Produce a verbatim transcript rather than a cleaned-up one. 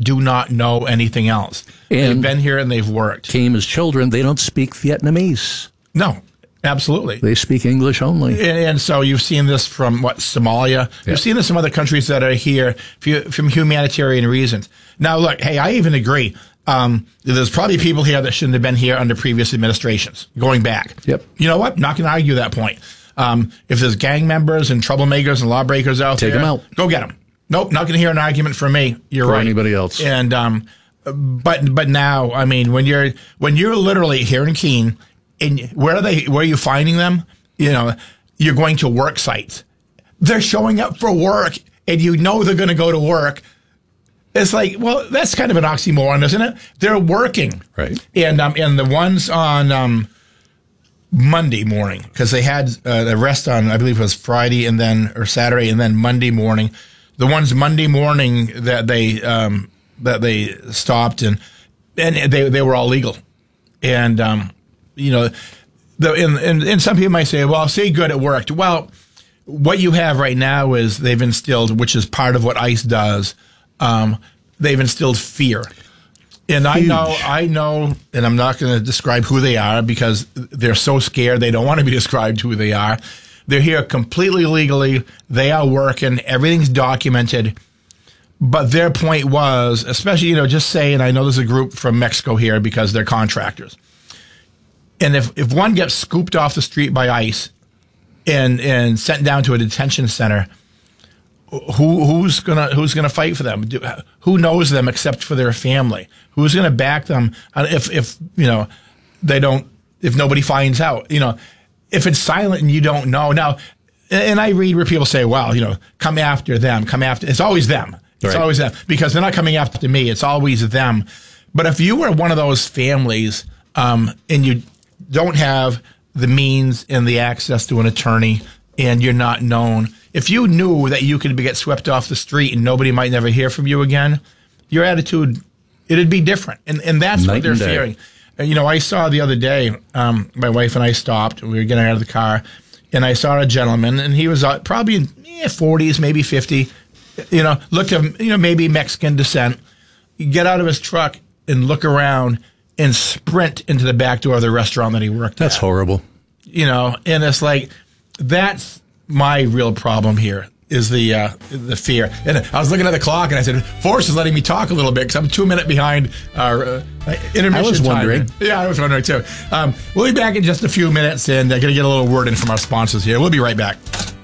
do not know anything else. And they've been here and they've worked. Came as children. They don't speak Vietnamese. No, absolutely. They speak English only. And, and so you've seen this from, what, Somalia? Yeah. You've seen this from other countries that are here from humanitarian reasons. Now, look, hey, I even agree. Um, there's probably people here that shouldn't have been here under previous administrations, going back. Yep. You know what? Not going to argue that point. Um, if there's gang members and troublemakers and lawbreakers out Take there, them out. Go get them. Nope, not going to hear an argument from me. You're or right. anybody else. And um, but but now, I mean, when you're when you're literally here in Keene, and where are they? Where are you finding them? You know, you're going to work sites. They're showing up for work, and you know they're going to go to work. It's like, well, that's kind of an oxymoron, isn't it? They're working, right? And um, and the ones on um, Monday morning, because they had uh, the rest on, I believe it was Friday and then or Saturday and then Monday morning. The ones Monday morning that they um, that they stopped and and they they were all legal, and um, you know, the and, and and some people might say, well, say good, it worked. Well, what you have right now is they've instilled, which is part of what ICE does. Um, they've instilled fear. And I Huge. know, I know, and I'm not going to describe who they are because they're so scared they don't want to be described who they are. They're here completely legally. They are working. Everything's documented. But their point was, especially, you know, just say, and I know there's a group from Mexico here because they're contractors. And if, if one gets scooped off the street by ICE and and sent down to a detention center, Who who's gonna who's gonna fight for them? Do, who knows them except for their family? Who's gonna back them if if you know they don't? If nobody finds out, you know, if it's silent and you don't know. Now, and I read where people say, "Well, you know, come after them, come after." It's always them. It's Right. always them because they're not coming after me. It's always them. But if you were one of those families um, and you don't have the means and the access to an attorney and you're not known. If you knew that you could get swept off the street and nobody might never hear from you again, your attitude, it'd be different. And and that's Night what they're and day. fearing. Uh, You know, I saw the other day, um, my wife and I stopped. We were getting out of the car, and I saw a gentleman, and he was uh, probably in eh, forties, maybe fifty. You know, looked at him, you know, maybe Mexican descent. Get out of his truck and look around and sprint into the back door of the restaurant that he worked That's at. horrible. You know, and it's like, that's my real problem here is the uh, the fear. And I was looking at the clock and I said, Forrest is letting me talk a little bit because I'm two minutes behind our uh, intermission I was time. wondering. Yeah, I was wondering too. Um, we'll be back in just a few minutes and uh, going to get a little word in from our sponsors here. We'll be right back.